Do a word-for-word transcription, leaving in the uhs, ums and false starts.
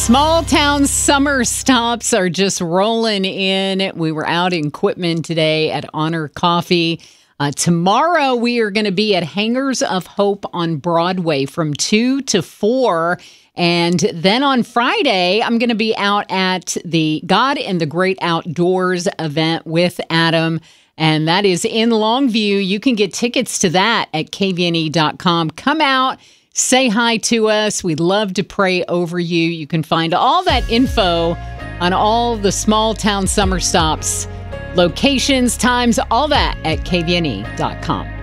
Small town summer stops are just rolling in. We were out in Quitman today at Honor Coffee. Uh, tomorrow, we are going to be at Hangers of Hope on Broadway from two to four. And then on Friday, I'm going to be out at the God and the Great Outdoors event with Adam. And that is in Longview. You can get tickets to that at K V N E dot com. Come out, say hi to us. We'd love to pray over you. You can find all that info on all the small town summer stops, locations, times, all that at K V N E dot com.